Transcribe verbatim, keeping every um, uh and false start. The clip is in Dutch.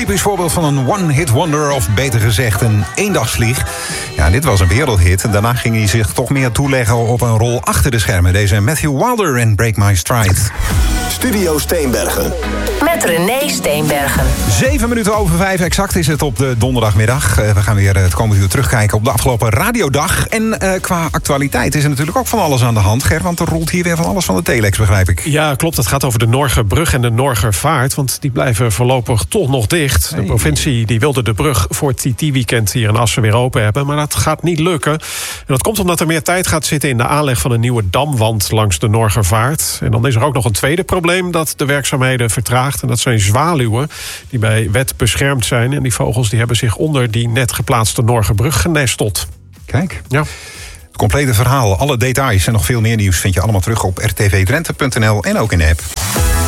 typisch voorbeeld van een one-hit wonder, of beter gezegd een eendagsvlieg. Ja, dit was een wereldhit. En daarna ging hij zich toch meer toeleggen op een rol achter de schermen. Deze Matthew Wilder in Break My Stride. Studio Steenbergen. Met René Steenbergen. Zeven minuten over vijf exact is het op de donderdagmiddag. Uh, we gaan weer het komende uur terugkijken op de afgelopen radiodag. En uh, qua actualiteit is er natuurlijk ook van alles aan de hand, Ger. Want er rolt hier weer van alles van de telex, begrijp ik. Ja, klopt. Het gaat over de Norgerbrug en de Norgervaart. Want die blijven voorlopig toch nog dicht. Hey. De provincie die wilde de brug voor het T T-weekend hier in Assen weer open hebben. Maar dat gaat niet lukken. En dat komt omdat er meer tijd gaat zitten in de aanleg van een nieuwe damwand langs de Norgervaart. En dan is er ook nog een tweede probleem dat de werkzaamheden vertraagt. En dat zijn zwaluwen die bij wet beschermd zijn. En die vogels die hebben zich onder die net geplaatste Norgerbrug genesteld. Kijk. Ja. Het complete verhaal, alle details en nog veel meer nieuws vind je allemaal terug op r t v drenthe punt n l en ook in de app.